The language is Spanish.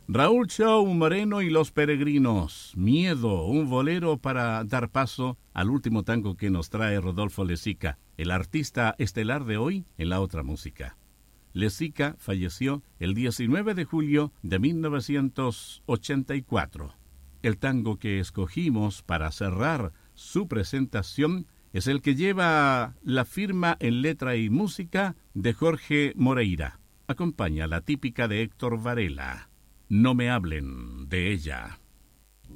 Raúl Shaw Moreno y los Peregrinos. Miedo, un bolero para dar paso al último tango que nos trae Rodolfo Lezica, el artista estelar de hoy en La Otra Música. Lezica falleció el 19 de julio de 1984. El tango que escogimos para cerrar su presentación es el que lleva la firma en letra y música de Jorge Moreira. Acompaña la típica de Héctor Varela. No me hablen de ella.